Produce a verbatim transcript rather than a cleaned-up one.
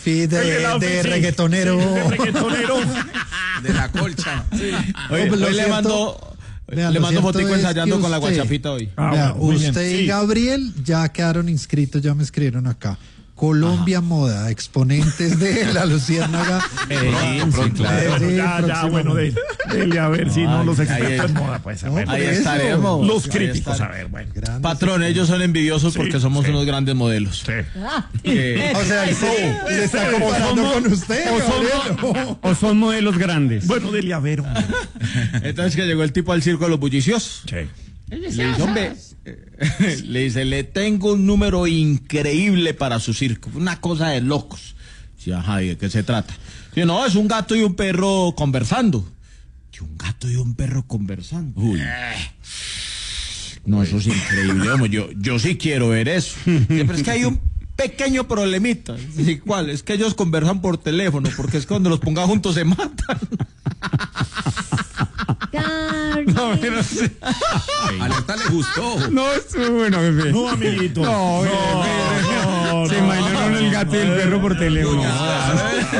Sí, de, de, la de reggaetonero. De reggaetonero. De la colcha. Sí. Hoy, Hombre, lo hoy le cierto- mando, vean, le lo mando cierto fotico es ensayando que con la usted- guachafita hoy. Ah, Vea, bueno, muy bien. usted y Sí. Gabriel ya quedaron inscritos, ya me escribieron acá. Colombia Moda, exponentes de la Luciérnaga. Pronto, pronto. Bueno, Sí, ya, ya, próximamente. bueno, dele, dele a ver si no Ay, los ahí expertos en es. moda, pues, a No, ver. por Ahí eso. estaremos. Los Ahí críticos, a estaremos. ver, bueno. Grandes Patrón, ellos son envidiosos Sí, porque somos sí. unos grandes modelos. Sí. Que- O sea, se, se está comparando somos- con usted, o Gabriel. son, o son modelos grandes. Bueno, dele a ver, hombre. Entonces que llegó el tipo al circo de los bulliciosos. Sí. Le dice, hombre, eh, le dice, le tengo un número increíble para su circo, una cosa de locos. Sí, ajá, ¿y de qué se trata? Dice, no, es un gato y un perro conversando. ¿Y un gato y un perro conversando? Uy. No, eso es increíble, hombre, yo, yo sí quiero ver eso. Dice, pero es que hay un pequeño problemita. Dice, ¿cuál? Es que ellos conversan por teléfono, porque es que cuando los ponga juntos se matan. No, yo no sé. A Alerta le gustó. No, estuvo bueno, jefe. No, amiguito. No, no, jefe. no, Se no. imaginaron el gato y el perro por teléfono. Doña-